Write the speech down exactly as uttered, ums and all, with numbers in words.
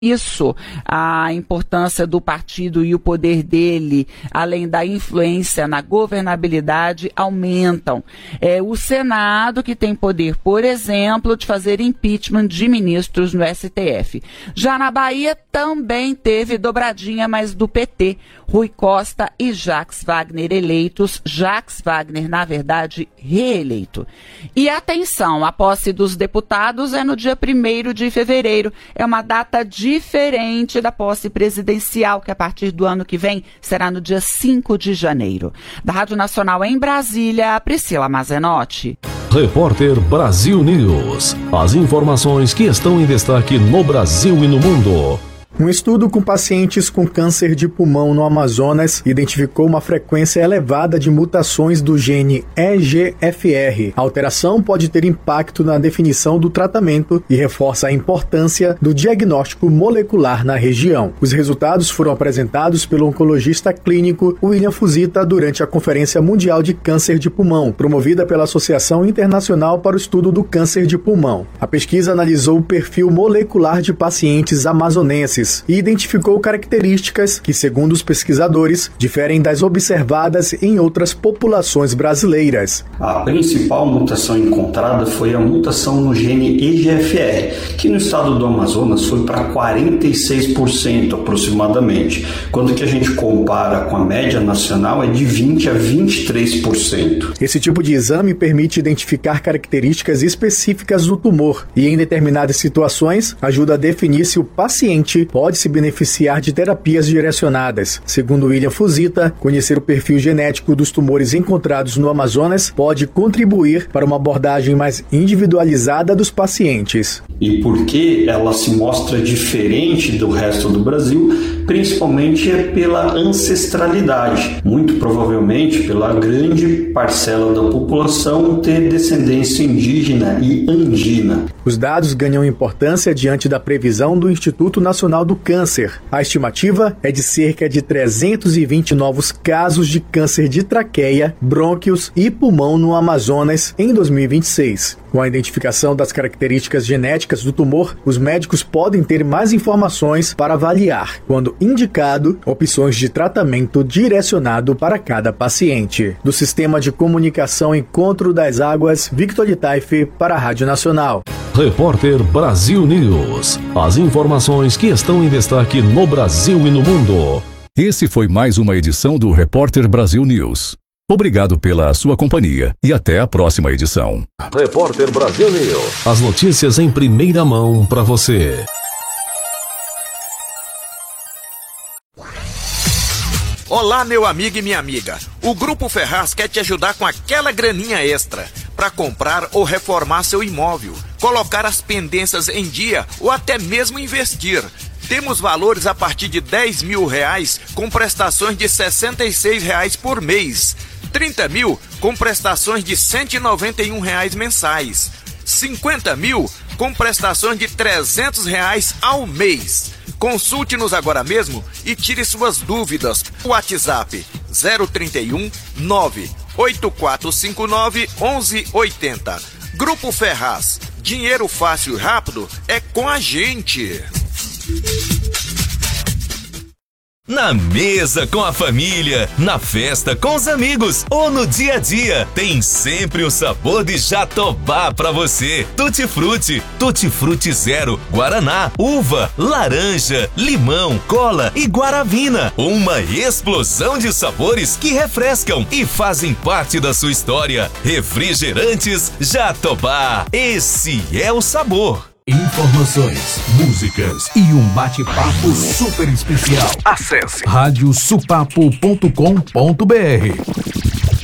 Isso, a importância do partido e o poder dele, além da influência na governabilidade, aumentam. É o Senado que tem poder, por exemplo, de fazer impeachment de ministros no S T F. Já na Bahia também teve dobradinha, mas do P T. Rui Costa e Jacques Wagner eleitos, Jacques Wagner, na verdade, reeleito. E atenção, a posse dos deputados é no dia primeiro de fevereiro. É uma data diferente da posse presidencial, que a partir do ano que vem será no dia cinco de janeiro. Da Rádio Nacional em Brasília, Priscila Mazenotti. Repórter Brasil News. As informações que estão em destaque no Brasil e no mundo. Um estudo com pacientes com câncer de pulmão no Amazonas identificou uma frequência elevada de mutações do gene E G F R. A alteração pode ter impacto na definição do tratamento e reforça a importância do diagnóstico molecular na região. Os resultados foram apresentados pelo oncologista clínico William Fuzita durante a Conferência Mundial de Câncer de Pulmão, promovida pela Associação Internacional para o Estudo do Câncer de Pulmão. A pesquisa analisou o perfil molecular de pacientes amazonenses e identificou características que, segundo os pesquisadores, diferem das observadas em outras populações brasileiras. A principal mutação encontrada foi a mutação no gene E G F R, que no estado do Amazonas foi para quarenta e seis por cento aproximadamente, quando que a gente compara com a média nacional é de vinte a vinte e três por cento. Esse tipo de exame permite identificar características específicas do tumor e, em determinadas situações, ajuda a definir se o paciente pode se beneficiar de terapias direcionadas. Segundo William Fuzita, conhecer o perfil genético dos tumores encontrados no Amazonas pode contribuir para uma abordagem mais individualizada dos pacientes. E por que ela se mostra diferente do resto do Brasil? Principalmente é pela ancestralidade. Muito provavelmente pela grande parcela da população ter descendência indígena e andina. Os dados ganham importância diante da previsão do Instituto Nacional do Câncer. A estimativa é de cerca de trezentos e vinte novos casos de câncer de traqueia, brônquios e pulmão no Amazonas em dois mil e vinte e seis. Com a identificação das características genéticas do tumor, os médicos podem ter mais informações para avaliar, quando indicado, opções de tratamento direcionado para cada paciente. Do Sistema de Comunicação Encontro das Águas, Victor Litaif para a Rádio Nacional. Repórter Brasil News. As informações que estão em destaque no Brasil e no mundo. Esse foi mais uma edição do Repórter Brasil News. Obrigado pela sua companhia e até a próxima edição. Repórter Brasil News. As notícias em primeira mão para você. Olá, meu amigo e minha amiga. O Grupo Ferraz quer te ajudar com aquela graninha extra para comprar ou reformar seu imóvel, colocar as pendências em dia ou até mesmo investir. Temos valores a partir de dez mil reais com prestações de sessenta e seis reais por mês. trinta mil com prestações de cento e noventa e um reais mensais. cinquenta mil com prestações de trezentos reais ao mês. Consulte-nos agora mesmo e tire suas dúvidas. WhatsApp zero trinta e um, nove oito quatro cinco nove, onze oitenta. Grupo Ferraz. Dinheiro fácil e rápido é com a gente. Na mesa com a família, na festa com os amigos ou no dia a dia, tem sempre o sabor de Jatobá pra você. Tutti Frutti, Tutti Frutti Zero, Guaraná, uva, laranja, limão, cola e guaravina. Uma explosão de sabores que refrescam e fazem parte da sua história. Refrigerantes Jatobá, esse é o sabor. Informações, músicas e um bate-papo super especial. Acesse rádio supapo ponto com ponto br.